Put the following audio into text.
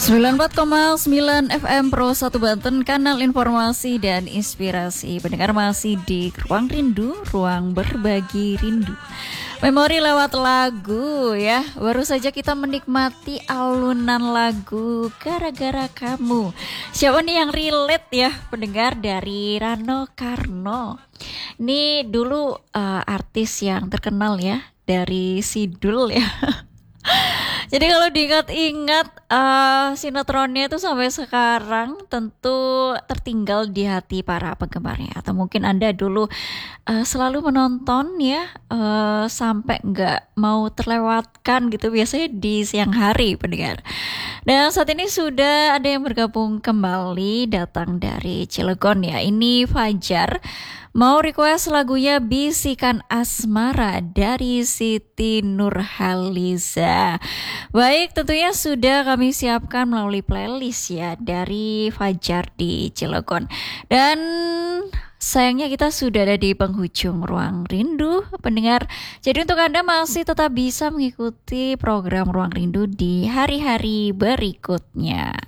94,9 FM Pro 1 Banten, kanal informasi dan inspirasi. Pendengar masih di Ruang Rindu, ruang berbagi rindu. Memori lewat lagu ya. Baru saja kita menikmati alunan lagu Gara-gara Kamu. Siapa nih yang relate ya, pendengar, dari Rano Karno. Ini dulu artis yang terkenal ya, dari Sidul ya. Jadi kalau diingat-ingat sinetronnya itu sampai sekarang tentu tertinggal di hati para penggemarnya. Atau mungkin Anda dulu selalu menonton ya, sampai nggak mau terlewatkan gitu, biasanya di siang hari, pendengar. Dan saat ini sudah ada yang bergabung kembali, datang dari Cilegon ya. Ini Fajar. Mau request lagunya Bisikan Asmara dari Siti Nurhaliza. Baik, tentunya sudah kami siapkan melalui playlist ya dari Fajar di Cilegon. Dan sayangnya kita sudah ada di penghujung Ruang Rindu, pendengar. Jadi untuk Anda masih tetap bisa mengikuti program Ruang Rindu di hari-hari berikutnya.